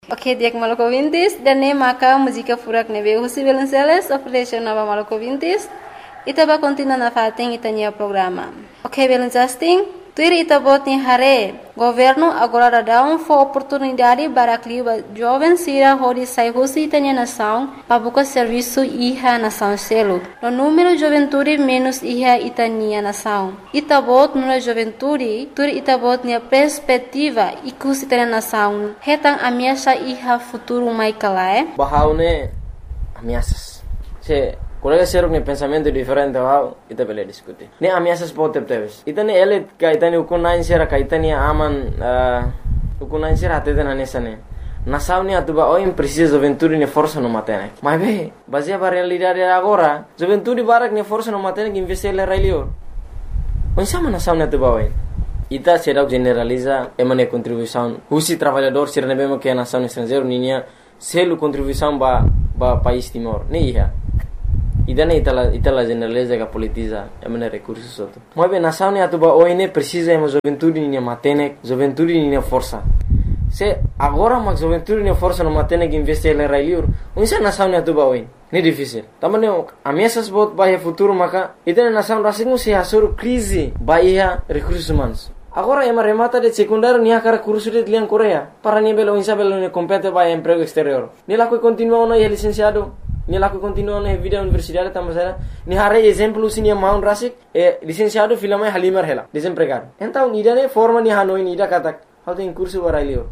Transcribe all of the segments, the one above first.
Ok, dia que maluco vintis, dan ne maka música furak nebe husi Belenceles, operation nova maluco vintis, itaba continua na fating itania programa. Ok, Belencasting, tuir itabot ni hare, governo agora dá oportunidade para que jovens sira hori sai husi itania nação, para buscar serviço iha nação selo. No número de juventude menos iha itania nação. Itabot no juventude, tuir itabot ni perspectiva ikus itania nação. Hetang ameaça iha futuro mai kalae. Bahaune ameaças. Colega seruk ne pensamento diferente wow ita bele diskuti. Ne ameaças pode teves. Ita ne ele kaitani ukunain sera kaitani aman ukunain sera atete na nesane. Nação ne atuba oi precisa juventude ne força no matene. Mas be, baseia para realidade agora, juventude barak ne força no matene que investir le railio. Onsama nação ne atuba oi. Ita será generaliza emane contribuição. Husi trabalhador sera nebema que nação estrangeiro ninia selu contribuição ba país Timor. Ne iha. Idana itala generaliza que politiza emane recursos soto. Mas bem, nação ne atuba oi ne precisa ema juventude ninia matene, juventude ninia força. Se agora mas juventude ninia força no matene que investir le railio. Unsa nação ne atuba oi. Ne difícil. Tamane ameaças bot bahia futuro maka idana nação rasingu se hasur crise bahia recursos humanos. Agora ema remata de secundário nia cara curso de lian Coreia. Para ni belo insa belo ne compete bahia emprego exterior. Ni la que continua no é licenciado. Ni la que continua na vida universidade tamasera ni hare exemplo sinia maun rasik licenciado filama halimar hela desempregado então idane forma ni hanoi ni ida katak how tem curso barailior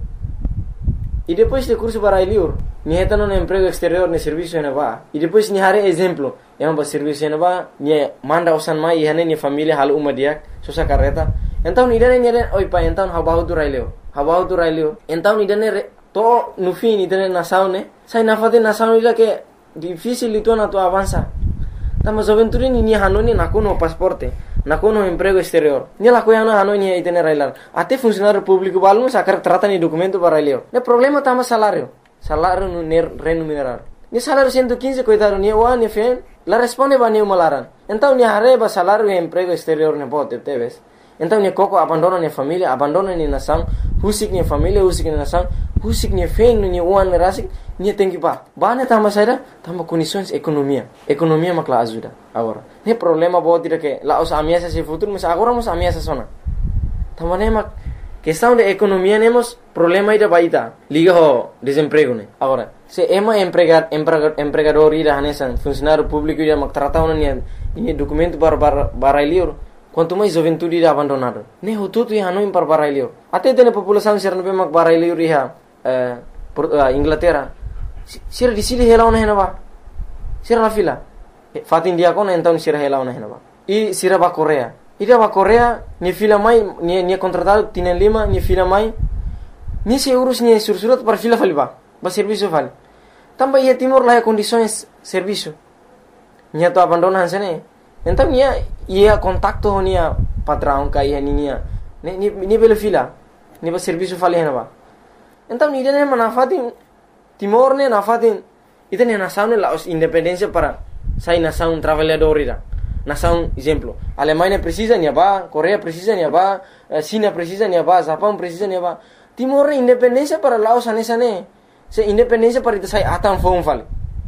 e depois de curso barailior ni hetano no emprego exterior ne serviço ena va e depois ni hare exemplo ema ba serviço ena va ni manda osan mai hane ni família hal umadiak sosa carreta então idane ni oi pa então habahu tu railio então idane to no fim idane nação ne sai nafate nação ida que difícil itu na tu avança. Tama juventude ni hanoni nakono pasporte, nakono emprego exterior. Ni la coia na hanoni itene railar. Até funcionário público balmo sacar trata ni documento para railio. Ne problema tama salário no remunerar. Ni salário 115 coitado ni wa ni fen, la responde ba ni malaran. Então ni arreba salário e emprego exterior ne bote teves. Então ni koko abandona ni família, abandona ni nação, husik ni família, husik ni nação, husik ni fen ni uan rasik. Ni tem que pá. Bane tama saída, tama condições economia. Economia makla ajuda agora. Ne problema bo tira que lá os ameaças se futuro, mas agora nos ameaças sona. Tama ne mak questão de economia nemos problema ida baita. Liga ho desemprego ne. Agora, se ema empregador ida hanesan funcionário público ida mak trata ni documento para lior. Quanto mais juventude ida abandonado. Ne ho tudo ia no para barailio. Até tem população ser no mak barailio iha Inglaterra. Sira di sini hela ona henaba. Sira la fila. Fat India kon então sira hela ona henaba. E sira ba Coreia. Ida ba Coreia ni fila mai ni contratado tienen lima ni fila mai. Ni se urus ni sursurat para fila faliba. Ba serviço fal. Tamba ia Timor la condições serviço. Nia to abandonan sene. Então ia contacto nia patrão ka ia ni bela fila. Ni ba serviço fali henaba. Então ni dene manafatin Timor ne nafatin itene nação ne la independência para sai nação trabalhador ira. Nação exemplo, Alemanha precisa ni ba, Coreia precisa ni ba, China precisa ni ba, Japão precisa ni ba. Timor ne independência para Laos anesa ne. Se independência para ita sai atan fon fale.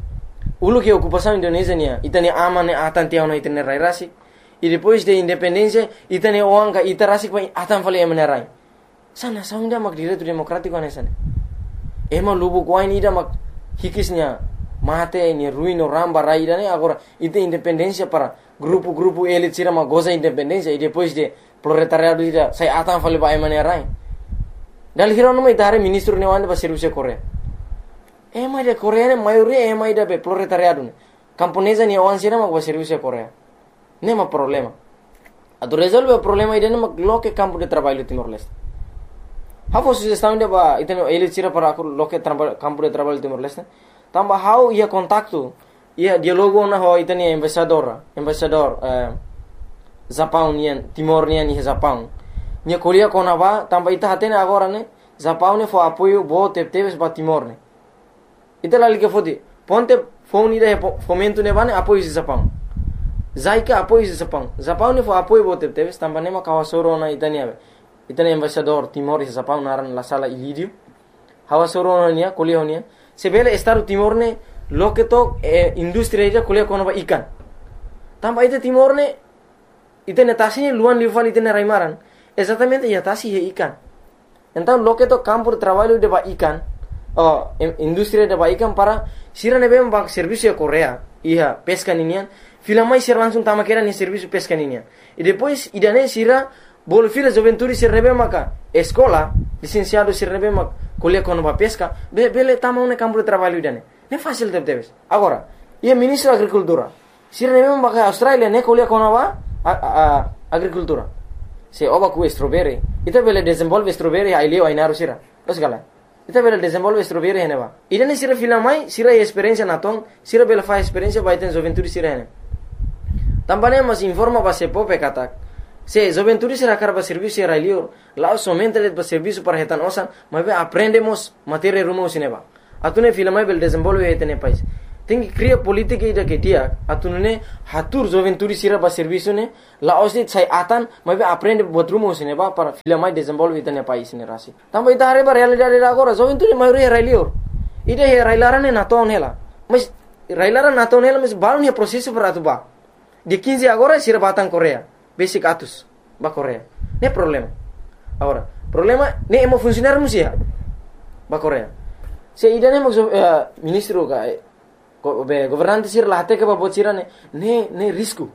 Ulu que ocupação Indonésia nia, itane aman ne atan tiao na itene rai rasi. E depois de independência itane oanga ita rasi pa atan fale emenerai. Sana saunda mak direito democrático anesa ne. Ema lubu kuain ida mak hikisnya mate ni ruino ramba raida ne agora ite independência para grupo elit sira mak goza independência e depois de proletariado ida sai atan fale ba emane rai. Dal hirono mai dare ministro ne wande ba serviço Coreia. Ema de Coreia ne maioria ema ida be proletariado ne. Camponesa ni wan sira mak ba serviço Coreia. Nema problema. Ado resolve o problema ida ne mak loke campo de trabalho Timor-Leste. How sugestão de ba iteno ele tira para loke campo de trabalho Timor-Leste. Tamba how ia contacto ia dialogo na ho iteni embaixador Japão nian Timor nian ni Japão. Nia kolia kona ba tamba ita hatene agora ne Japão ne fo apoio bo teves ba Timor ne. Ita lali ke fodi ponte phone ida fomento ne bane apoio de Japão. Zaika apoio de Japão. Japão ne fo apoio bo teves tamba ne ma kawasoro na itani ave. Itani embaixador Timor e Japão naran la sala Ilírio. hawa soro nia kuliah nia sebele Estado Timor ne loke to industri ida kuliah kono ba ikan tamba ite Timor ne ite netasi luan liuvan ite raimaran exatamente ya tasi he ikan então loke to campo de trabalho de ba ikan industri de ba ikan para sira nebe ba serviço Korea ia pesca ninian filamai sira langsung tama kera ni serviço pesca ninian e depois idane sira bol fila juventude sira nebe maka escola licenciado sira nebe mak kuliah kono ba pesca bele tama un campo de trabalho idane ne fácil debes agora ia ministro agricultura sira nebe maka Australia ne kuliah kono ba agricultura se oba ku strawberry ita bele desenvolve strawberry ai leo ai naru sira osgala ita bele desenvolve strawberry heneba idane sira filamai sira experiência naton sira bele fa experiência ba iten juventude sira hene tambane mas informa ba se pope katak se juventude sira karba serviço era leo lá somente le ba serviço para hetan osan mas aprendemos matéria rumo sineba atune filamai bele desenvolve hetene país tem que criar política ida que dia atunune hatur juventude sira ba serviço ne la osni sai atan mas aprende botrumo sine ba para filamai desenvolve ida ne país ne rasi tamba ida hare ba realidade agora juventude maioria era lior ida he railara ne naton hela mas railara naton hela mas baru ne processo para atu ba de 15 agora sira batang Korea basic atus ba Korea ne problema agora problema ne emo funcionar musia ba Korea se ida ne mo ministro ga governante sir lahte ke babot sira ne risco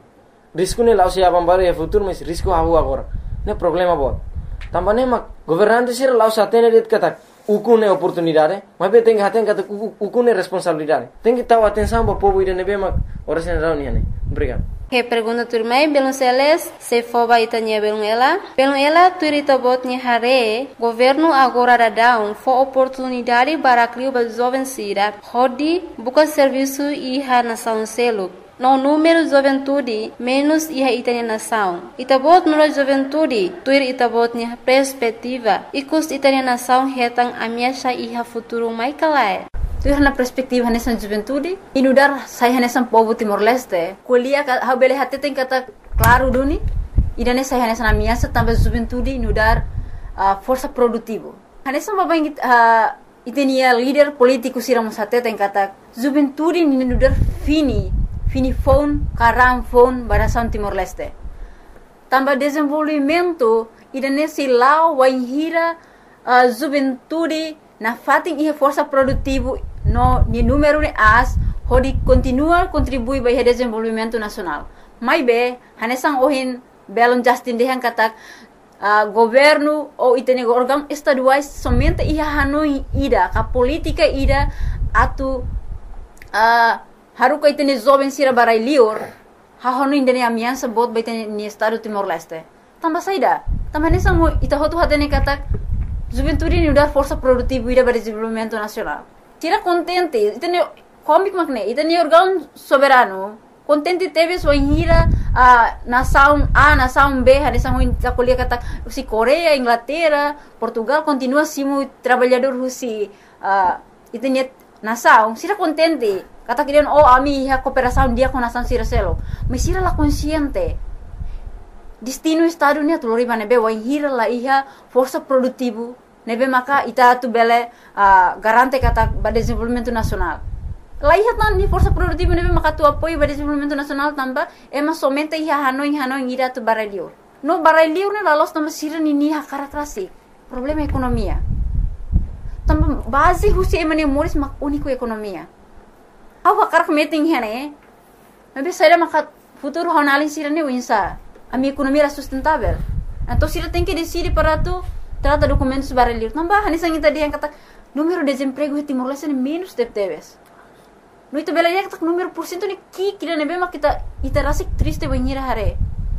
ne lao sia bambaro e futuro mas risco havu agora ne problema bot tambane mak governante sir lao satene det kata ukune oportunidade mas be tem haten kata ukune responsabilidade tem que tahu atenção bo povo ide nebe mak ora sen rau niane obrigado. Que pergunta turmai belum seles se foba itanya belum ela turita botnya hare governo agora dadão fo oportunidade para criar ba jovem sira hodi buka serviço iha nação selo no número juventude menos iha itanya nação itabot no juventude tuir itabotnya perspectiva ikus itanya nação hetang amiasha iha futuro mai kalai tu na perspektiva nessa juventude inudar sai nessa povo Timor-Leste kuliah ha bele hatte tem kata claro duni idane sai nessa na minha também juventude inudar força produtivo nessa baba itenia líder político siramos hatte tem kata juventude inudar fini phone karam phone barasan Timor-Leste também desenvolvimento idane silau waihira juventude na fating ia força produtivo no ni número de as hodi continua contribui para o desenvolvimento nacional mai be hanesang ohin belon justin dehan katak governo ou itene órgão estaduais somente ia hanoi ida ka política ida atu haruka itene jovem sira barai lior ha hanoi indene amiança bot baitene ni estado Timor-Leste tamba saida tamba hanesang ita hotu hatene katak juventude ni udar força produtiva ida para desenvolvimento nacional tira contente itene comic makne itene órgão soberano contente teve sua hira nação A nação B hanesang ita kuliah kata si Korea Inglaterra Portugal continua simu trabalhador husi itene nação sira contente kata kirian ami ha cooperação dia com nação sira selo mas sira la consciente destino estado ni atulori banebe wa hira la iha força produtivo nebe maka ita tu bele garante kata ba desenvolvimento nacional la iha tan ni força produtivo nebe maka tu apoio ba desenvolvimento nacional tamba ema somente iha hanoi ira tu barelio no barelio ne la los tamba sira ni ha karakrasi problema ekonomia tamba base husi emane moris mak unico ekonomia awa karak meeting hene nebe saira maka futuro honalin sira ne winsa a minha economia era sustentável. Então, se ele tem que decidir para tu trata documentos barulhos, não vai. Nessa gente dia kata número de desemprego em Timor-Leste é menos de teves. No itu bela dia kata número porcento ni kira nebe mak kita rasik triste banhir hare.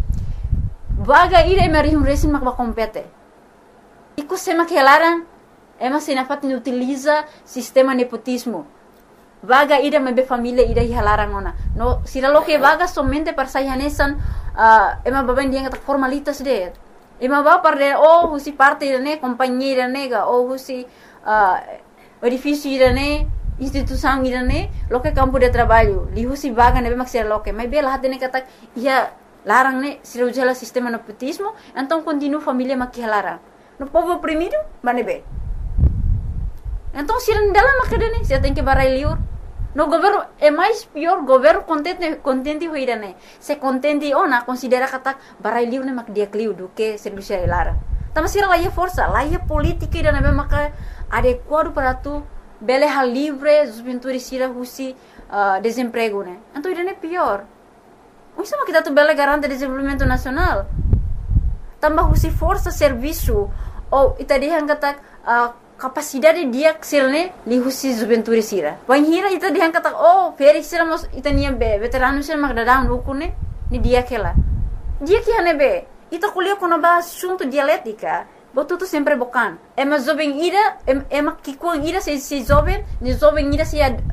Vaga ira emarihum resin mak bakompete. Iku sema kelaran ema sinafat ni utiliza sistema nepotismo. Vaga ida mebe família ida hilarang ona. No sira lo que vaga somente para sayanesan ema baban dia kata formalitas de. Ema ba par de husi parte ne companhia nega husi edifício ne instituição ne lo que campo de trabalho. Li husi vaga nebe mak sira lo que mai bela hatene kata ia larang ne sira ujala sistema nepotismo, então continua família mak hilarang. No povo oprimido, banebe. Então, se não dela macadane, você tem que barai liur. No governo é mais pior, governo contente hoira né. Se contente ona considera kata barai liur né mak dia kliu do que serviço lara. Tama sira lá força, lá política ida né maka adequado para tu bele hal livre, juventude sira husi desemprego né. Então ida né pior. Isso mak kita tu bele garante desenvolvimento nacional. Tambah husi força serviço ou ita dia kata capacidade dia xilne li husi juventude sira. Wan hira ita dia kata feri sira mos ita nia be veterano sira mak dadang ukune ni dia kela. Dia que hane be ita kuliah kono ba assunto dialética. Botu tu sempre bokan. Ema jovem ira ema kikuang ira se jovem, ni jovem ira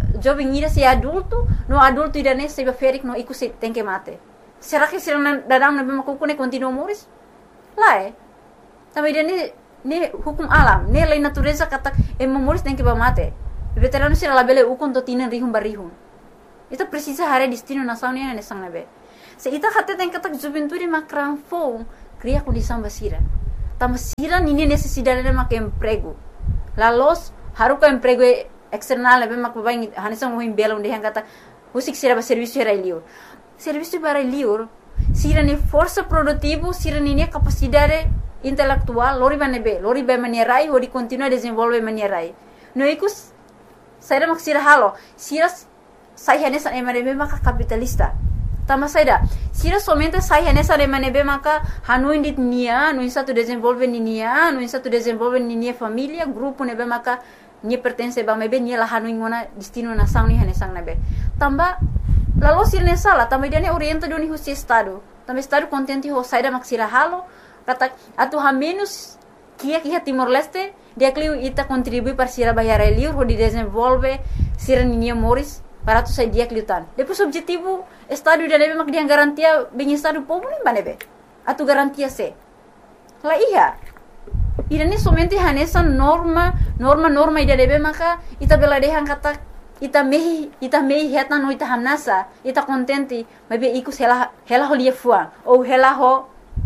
se adulto, no adulto ira ne se ferik no iku se tem que mate. Será que sira dadang na be makukune continua moris? Lá também ne hukum alam, ne lei natureza kata moris tem que mate. Veterano sira labele ukon to tinan rihum barihum. Ita precisa hare destino nação ne ne sang nabe. Se ita hate tem kata juventude makran fo cria condição basira. Tama sira nini necessidade de mak emprego. La los haruka emprego external nabe mak babai hanisang ho imbela onde hang kata usik sira ba serviço era liur. Serviço para liur sira ni força produtivo, sira ni capacidade intelectual, lori ba manierai, ori continua desenvolve manierai. No ikus saira mak sira halo, sira sai hanesa emanebe maka capitalista. Tama saida, sira somente sai hanesa emanebe maka hanu indit nia, no insa tu desenvolve nia, no insa tu desenvolve nia família, grupo nebe maka ni pertence ba mebe ni la hanu ingona destino nação ni hanesang nebe. Tamba lalu sira ne sala, tamba dia ne orienta do ni husi estado. Tamba estado contente ho saida mak sira halo, kata atu ha menos kia Timor Leste, dia kliu ita contribui para sira bayar liur ho di desenvolve sira nia moris para tu sai dia kliutan. Depois objetivo estado dia nebe mak dia garantia bem estado povo nem banebe. Atu garantia se. La iya. Ida ni somente hanesa norma ida nebe maka ita bela dehan kata ita mehi heta no ita hanasa ita contente mebe ikus hela ho lia fuang ou hela ho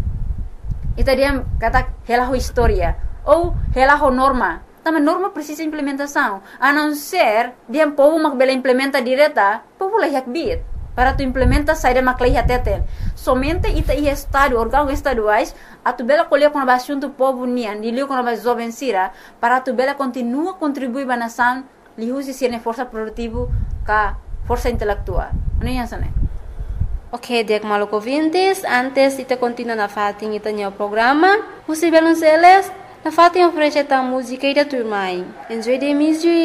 ita dia kata hela ho historia ou hela ho norma. Tama norma precisa implementação. A não ser dia povo mak bela implementa direta, povo lah yak bit. Para tu implementa saída mak lah teten. Somente ita ia estado, órgão estaduais, a tu bela colher com a assunto povo nian, dilio com a jovem sira, para tu bela continua contribuir ba nação, li usi sirne força produtivo ka força intelectual. Ano yan sana? Ok, dek maluco vintes, antes ita continua na fatin ita nyo programa, usi belon seles, na fatin oferece ta música ida turmai. Enjoy the music.